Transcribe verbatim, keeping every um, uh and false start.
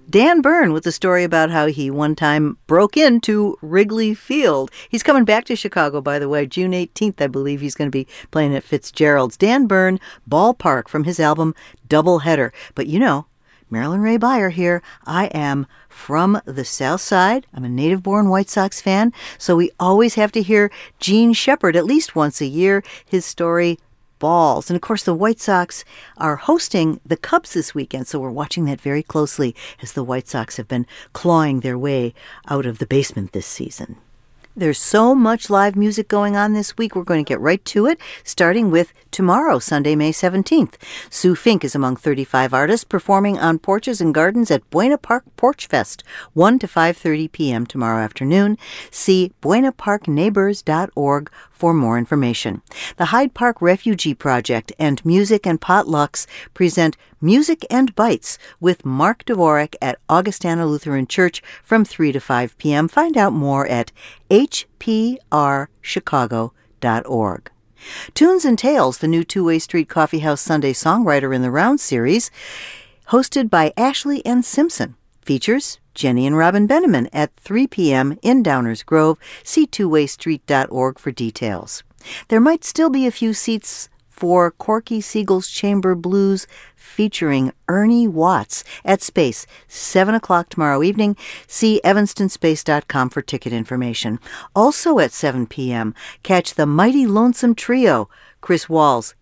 Dan Byrne with a story about how he one time broke into Wrigley Field. He's coming back to Chicago, by the way, June eighteenth, I believe he's going to be playing at Fitzgerald's. Dan Byrne, Ballpark, from his album Doubleheader. But you know, Marilyn Ray Beyer here. I am from the South Side. I'm a native-born White Sox fan, so we always have to hear Gene Shepard at least once a year, his story, Balls. And of course, the White Sox are hosting the Cubs this weekend, so we're watching that very closely as the White Sox have been clawing their way out of the basement this season. There's so much live music going on this week. We're going to get right to it, starting with tomorrow, Sunday, May seventeenth. Sue Fink is among thirty-five artists performing on porches and gardens at Buena Park Porch Fest, one to five thirty p.m. tomorrow afternoon. See buena park neighbors dot org for more information. The Hyde Park Refugee Project and Music and Potlucks present Music and Bites with Mark Dvorak at Augustana Lutheran Church from three to five p.m. Find out more at h p r chicago dot org. Tunes and Tales, the new Two-Way Street Coffeehouse Sunday Songwriter in the Round series, hosted by Ashley N. Simpson, features Jenny and Robin Benneman at three p.m. in Downers Grove. See two way street dot org for details. There might still be a few seats for Corky Siegel's Chamber Blues featuring Ernie Watts at Space, seven o'clock tomorrow evening. See evanston space dot com for ticket information. Also at seven p.m., catch the Mighty Lonesome Trio, Chris Walls,